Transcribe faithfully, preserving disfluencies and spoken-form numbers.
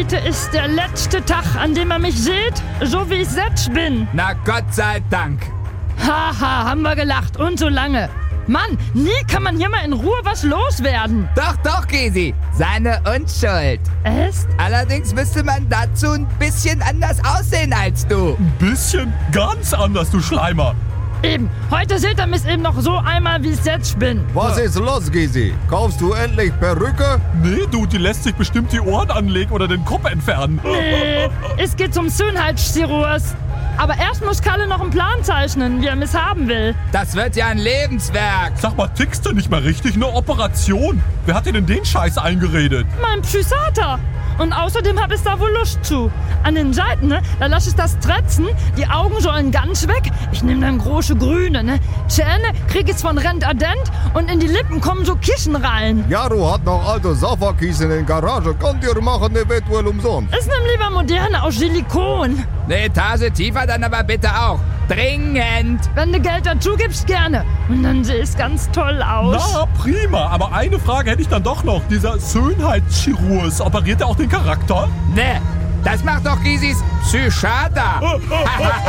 Heute ist der letzte Tag, an dem ihr mich seht, so wie ich selbst bin. Na Gott sei Dank. Haha, haben wir gelacht und so lange. Mann, nie kann man hier mal in Ruhe was loswerden. Doch, doch, Gysi. Seine Unschuld. Echt? Allerdings müsste man dazu ein bisschen anders aussehen als du. Ein bisschen ganz anders, du Schleimer. Eben, heute seht ihr mich eben noch so einmal, wie ich jetzt bin. Was ist los, Gysi? Kaufst du endlich Perücke? Nee, du, die lässt sich bestimmt die Ohren anlegen oder den Kopf entfernen. Nee, es geht zum Schönheitschirurg. Aber erst muss Kalle noch einen Plan zeichnen, wie er mich haben will. Das wird ja ein Lebenswerk. Sag mal, tickst du nicht mal richtig? Eine Operation. Wer hat dir denn den Scheiß eingeredet? Mein Psychiater. Und außerdem hab ich da wohl Lust zu. An den Seiten, ne, da lass ich das tretzen. Die Augen sollen ganz weg. Ich nehme dann große Grüne, ne. Zähne krieg ich von Rent-A-Dent und in die Lippen kommen so Kissen rein. Jaro hat noch alte Safakies in der Garage. Könnt ihr machen, eventuell umsonst. Ich nehm lieber moderne aus Silikon. Eine Etage tiefer dann aber bitte auch. Dringend. Wenn du Geld dazu gibst, gerne. Und dann sehe ich ganz toll aus. Na, prima. Aber eine Frage hätte ich dann doch noch. Dieser Schönheitschirurg, operiert er auch den Charakter? Ne, das macht doch Gysis Psychiater.